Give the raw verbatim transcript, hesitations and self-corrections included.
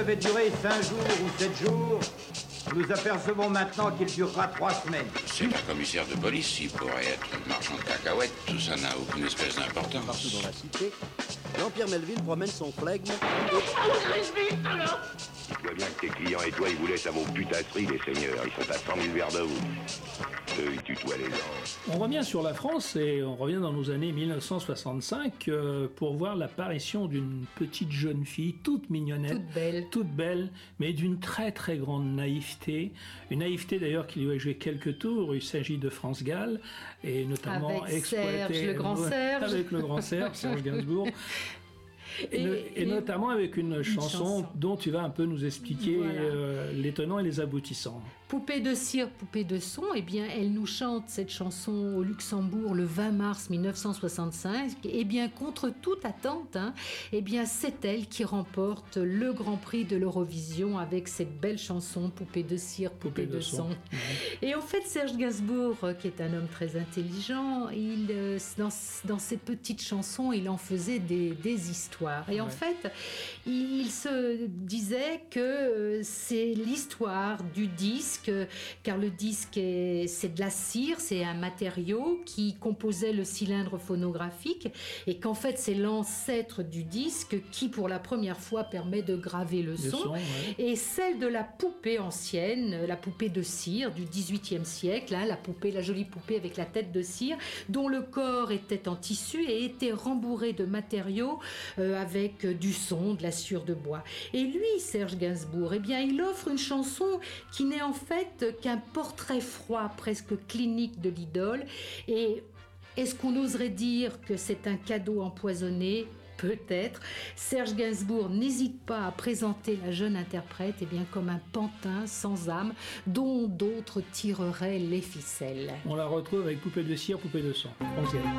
devait durer cinq jours ou sept jours, nous apercevons maintenant qu'il durera trois semaines. C'est un commissaire de police, il pourrait être marchand de cacahuètes, tout ça n'a aucune espèce d'importance. Partout dans la cité, Jean-Pierre Melville promène son flegme et... Tu vois bien que tes clients et toi, ils vous laissent à vos putasseries, les seigneurs. Ils sont à cent mille verres de vous. Eux, ils tutoient les gens. On revient sur la France et on revient dans nos années mille neuf cent soixante-cinq euh, pour voir l'apparition d'une petite jeune fille toute mignonnette. Toute belle. Toute belle, mais d'une très très grande naïveté. Une naïveté d'ailleurs qui lui a joué quelques tours. Il s'agit de France Gall et notamment avec exploité... Serge, le grand Serge. Avec le grand Serge, Serge Gainsbourg. Et, et, et notamment avec une, une chanson, chanson dont tu vas un peu nous expliquer voilà. euh, les tenants et les aboutissants. Poupée de cire, poupée de son, eh bien, elle nous chante cette chanson au Luxembourg le vingt mars mille neuf cent soixante-cinq. Eh bien, contre toute attente, hein, eh bien, c'est elle qui remporte le Grand Prix de l'Eurovision avec cette belle chanson Poupée de cire, poupée, poupée de, de son. son. Mmh. Et en fait, Serge Gainsbourg, qui est un homme très intelligent, il, dans, dans ses petites chansons, il en faisait des, des histoires. Et ouais. en fait, il, il se disait que c'est l'histoire du disque, car le disque est, c'est de la cire, c'est un matériau qui composait le cylindre phonographique et qu'en fait c'est l'ancêtre du disque qui pour la première fois permet de graver le, le son, son ouais. Et celle de la poupée ancienne, la poupée de cire du dix-huitième siècle, hein, la poupée, la jolie poupée avec la tête de cire dont le corps était en tissu et était rembourré de matériaux euh, avec du son, de la sciure de bois. Et lui, Serge Gainsbourg, eh bien il offre une chanson qui n'est en fait qu'un portrait froid, presque clinique de l'idole. Et est-ce qu'on oserait dire que c'est un cadeau empoisonné ? Peut-être. Serge Gainsbourg n'hésite pas à présenter la jeune interprète eh bien, comme un pantin sans âme dont d'autres tireraient les ficelles. On la retrouve avec Poupée de cire, poupée de sang. On